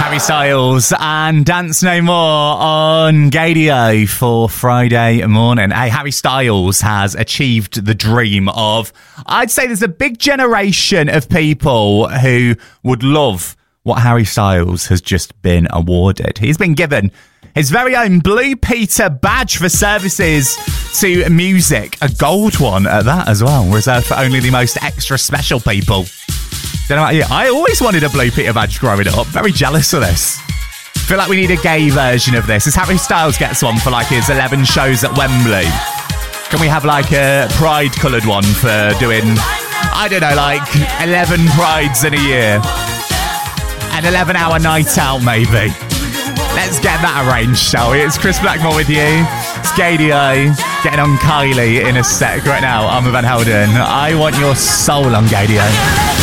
Harry Styles and Dance No More on Gadio for Friday morning. Hey, Harry Styles has achieved the dream of, I'd say there's a big generation of people who would love what Harry Styles has just been awarded. He's been given his very own Blue Peter badge for services to music, a gold one at that as well, reserved for only the most extra special people. Don't know about you. I always wanted a Blue Peter badge growing up. Very jealous of this. Feel like we need a gay version of this. As Harry Styles gets one for like his 11 shows at Wembley, can we have like a pride coloured one for doing, I don't know, like 11 prides in a year? An 11-hour night out maybe. Let's get that arranged, shall we? It's Chris Blackmore with you. It's Gadio getting on Kylie in a sec right now. I'm Van Helden. I want your soul on Gadio.